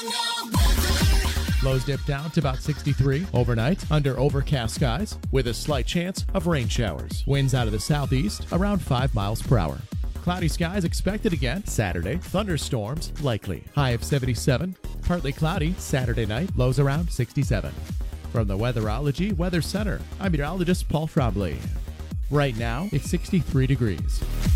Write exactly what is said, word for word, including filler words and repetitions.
Lows dip down to about sixty-three overnight under overcast skies with a slight chance of rain showers. Winds out of the southeast around five miles per hour. Cloudy skies expected again Saturday. Thunderstorms likely. High of seventy-seven. Partly cloudy Saturday night. Lows around sixty-seven. From the Weatherology Weather Center, I'm meteorologist Paul Trombley. Right now, it's sixty-three degrees.